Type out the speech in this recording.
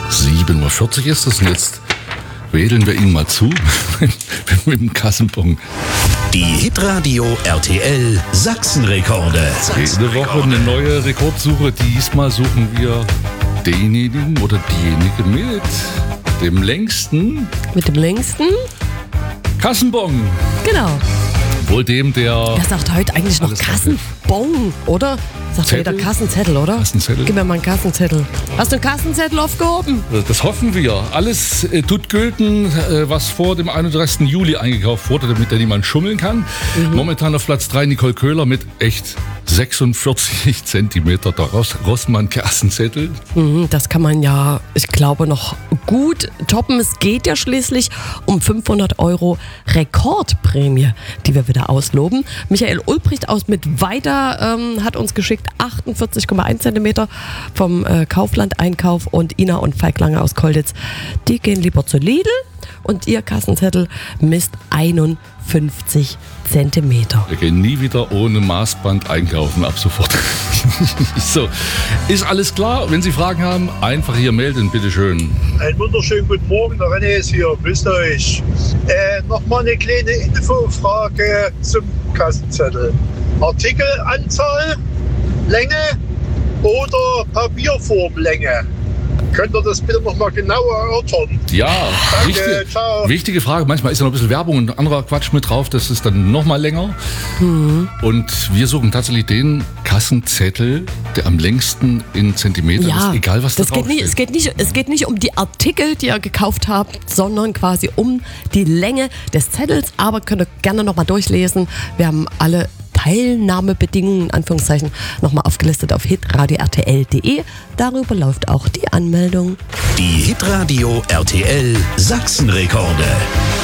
7:40 Uhr ist es jetzt. Wedeln wir Ihnen mal zu mit dem Kassenbon. Die Hitradio RTL Sachsenrekorde. Jede Woche eine neue Rekordsuche. Diesmal suchen wir denjenigen oder diejenige mit dem längsten Kassenbon. Genau. Wohl dem, der... Wer sagt heute eigentlich noch Alles Kassenbon, oder? Sagt Zettel? jeder Kassenzettel, oder? Kassenzettel. Gib mir mal einen Kassenzettel. Hast du einen Kassenzettel aufgehoben? Das hoffen wir. Alles tut gelten, was vor dem 31. Juli eingekauft wurde, damit da niemand schummeln kann. Momentan auf Platz 3 Nicole Köhler mit echt 46 Zentimeter der Rossmann-Kassenzettel. Das kann man ja, ich glaube, noch gut toppen. Es geht ja schließlich um 500 € Rekordprämie, die wir wieder ausloben. Michael Ulbricht aus Mittweida hat uns geschickt 48,1 Zentimeter vom Kaufland-Einkauf und Ina und Falk Lange aus Kolditz, die gehen lieber zu Lidl und ihr Kassenzettel misst 51 Zentimeter. Wir gehen nie wieder ohne Maßband einkaufen, ab sofort. So, ist alles klar? Wenn Sie Fragen haben, einfach hier melden, bitteschön. Einen wunderschönen guten Morgen, der René ist hier, grüßt euch. Nochmal eine kleine Infofrage zum Kassenzettel. Artikelanzahl, Länge oder Papierformlänge? Könnt ihr das bitte nochmal genauer erörtern? Ja, Danke, ciao. wichtige Frage. Manchmal ist ja noch ein bisschen Werbung und anderer Quatsch mit drauf. Das ist dann noch mal länger. Und wir suchen tatsächlich den Kassenzettel, der am längsten in Zentimeter ist, egal was da drauf steht. Es geht nicht um die Artikel, die ihr gekauft habt, sondern quasi um die Länge des Zettels. Aber könnt ihr gerne nochmal durchlesen. Wir haben alle Teilnahmebedingungen, in Anführungszeichen, nochmal aufgelistet auf hitradio-rtl.de. Darüber läuft auch die Anmeldung. Die Hitradio RTL Sachsenrekorde.